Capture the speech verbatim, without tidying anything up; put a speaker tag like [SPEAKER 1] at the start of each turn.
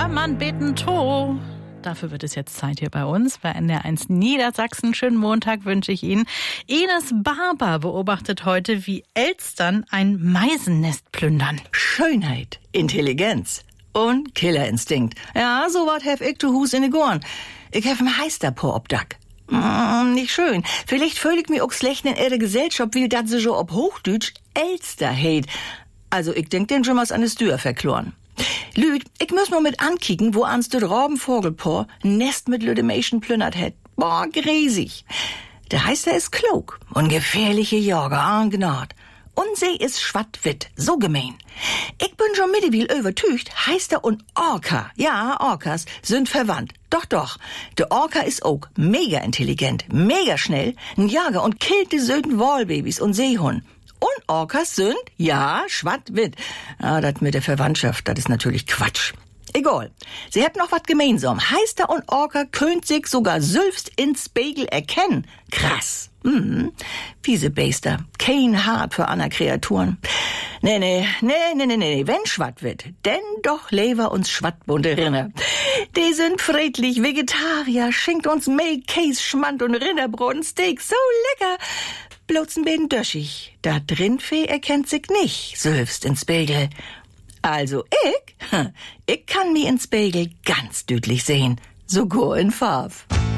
[SPEAKER 1] Ja, man beten to. Dafür wird es jetzt Zeit hier bei uns, bei N D R eins Niedersachsen. Schönen Montag wünsche ich Ihnen. Ines Barber beobachtet heute, wie Elstern ein Meisennest plündern.
[SPEAKER 2] Schönheit, Intelligenz und Killerinstinkt. Ja, so wat hef ich zu Hus in de Gorn. Ich hef ein Heister po obdak. Mm, nicht schön. Vielleicht fühl ich mich auch schlecht in ihre Gesellschaft, wie dat sie so ob Hochdeutsch Elster heit. Also ich denk den schon was an de Stür verkloren. Lüd, ich muss mal mit ankicken, wo ans de Rabenvogelpaar ein Nest mit Lüdemation plündert het. Boah, gräsig. Der Heister ist klug und gefährliche Jager, angnad. Und sie ist schwattwitt, so gemein. Ich bin schon mittlerweile übertücht, Heister und Orca, ja, Orcas, sind verwandt. Doch, doch, der Orca ist auch mega intelligent, mega schnell, ein Jager und killt die söden Wallbabys und Seehund. Und Orcas sind, ja, schwattwitt. Ah, das mit der Verwandtschaft, das ist natürlich Quatsch. Egal. Sie hat noch was gemeinsam. Heister und Orca könnt sich sogar selbst ins Spiegel erkennen. Krass. Mhm. Fiese Beister. Kein Hart für andere Kreaturen. Nee, nee, nee, nee, nee, nee. Wenn schwatt wird, denn doch lever uns schwattbunte Rinner. Die sind friedlich, Vegetarier, schenkt uns Mehl, Käse, Schmand und Rinderbraten, Steak. So lecker. Bloß ein bisschen döschig. Da Rindvieh erkennt sich nicht, selbst ins Spiegel. Also ich, ich kann mir ins Spiegel ganz deutlich sehen, sogar in Farbe.